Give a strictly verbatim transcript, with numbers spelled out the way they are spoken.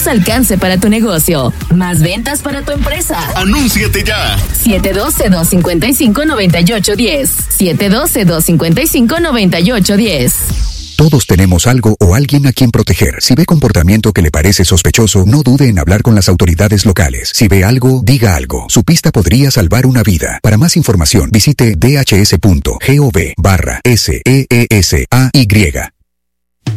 más alcance para tu negocio, más ventas para tu empresa. ¡Anúnciate ya! siete uno dos, dos cinco cinco, nueve ocho uno cero. siete uno dos, dos cinco cinco, nueve ocho uno cero. Todos tenemos algo o alguien a quien proteger. Si ve comportamiento que le parece sospechoso, no dude en hablar con las autoridades locales. Si ve algo, diga algo. Su pista podría salvar una vida. Para más información, visite dhs punto gov barra S E E S A Y.